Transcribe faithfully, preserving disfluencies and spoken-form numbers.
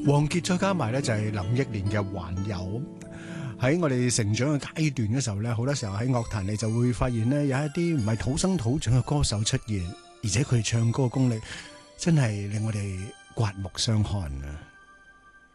王傑再加埋咧就係林憶蓮嘅還有。喺我哋成長嘅階段嘅時候咧，好多時候喺樂壇你就會發現咧有一啲唔係土生土長嘅歌手出現，而且佢唱歌嘅功力真係令我哋刮目相看啊！